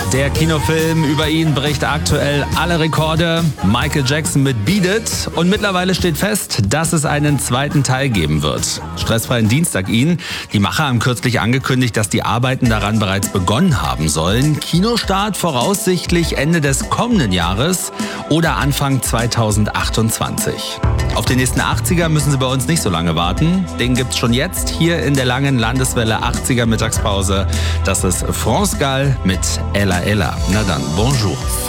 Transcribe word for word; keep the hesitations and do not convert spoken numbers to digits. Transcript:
Der Kinofilm über ihn bricht aktuell alle Rekorde. Michael Jackson mit Beat It. Und mittlerweile steht fest, dass es einen zweiten Teil geben wird. Stressfreien Dienstag Ihnen. Die Macher haben kürzlich angekündigt, dass die Arbeiten daran bereits begonnen haben sollen. Kinostart voraussichtlich Ende des kommenden Jahres oder Anfang zweitausendachtundzwanzig. Auf den nächsten achtziger müssen Sie bei uns nicht so lange warten. Den gibt's schon jetzt hier in der langen Landeswelle achtziger Mittagspause. Das ist France Gall mit Ella Ella. Na dann, bonjour.